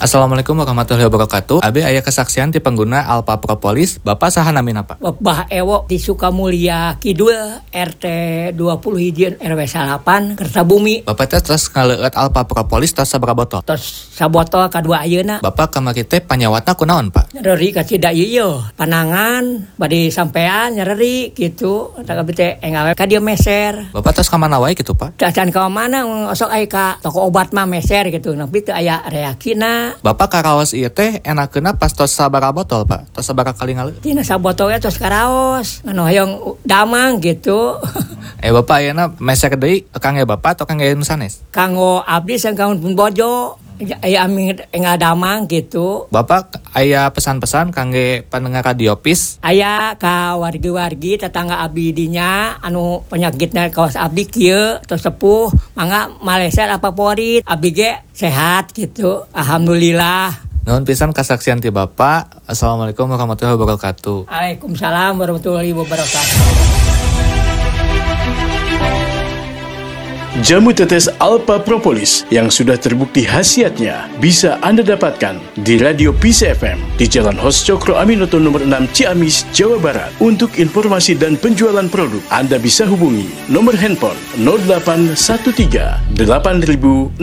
Assalamualaikum warahmatullahi wabarakatuh. Abi aya kesaksian ti pengguna Alpha Propolis. Bapak saha namina Pak? Bah Ewo di Sukamulya Kidul RT 20 hijieun RW 8 Kertabumi. Bapak teh terus ngaleueut Alpha Propolis tos sabaraha botol? Tos sabotol kadua ayeuna. Bapak kamari teh panyawatna kunaon Pak? Nyeri ka cida ieu panangan bade sampean nyeri gitu. Eta kabeh teh engawe ka dieu meser. Bapak tos ka mana wae gitu Pak? Dacan ka mana sok aya ka toko obat mah meser gitu. Tapi teu aya reaksina. Bapak karaos ieu teh enakeuna pas tos sabaraha botol Pak? Tos sabaraha kali ngaleueut? Tina sabotolnya tos karaos. Anu hoyong damang gitu. Bapak ayeuna meser deui kangge Bapak atau kangge nu sanes? Kanggo abdi sang kanggo pun bojo. Aya ami damang gitu. Bapak aya pesan-pesan kangge pendengar Radio PIS? Aya ka wargi-wargi tetangga abdi dinya anu penyakitna kawas abdi kieu tos sepuh mangga maleser apa favorit abdi ge sehat gitu. Alhamdulillah. Nuhun pisan kasaksian ti Bapak. Assalamualaikum warahmatullahi wabarakatuh. Waalaikumsalam warahmatullahi wabarakatuh. Jamu tetes Alpha Propolis yang sudah terbukti khasiatnya bisa Anda dapatkan di Radio PIS FM di Jalan Hos Cokro Aminoto nomor 6 Ciamis, Jawa Barat. Untuk informasi dan penjualan produk, Anda bisa hubungi nomor handphone 0813 8000 6860.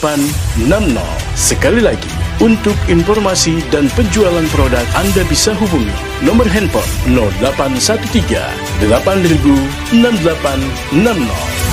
Sekali lagi, untuk informasi dan penjualan produk, Anda bisa hubungi nomor handphone 0813 8000 6860.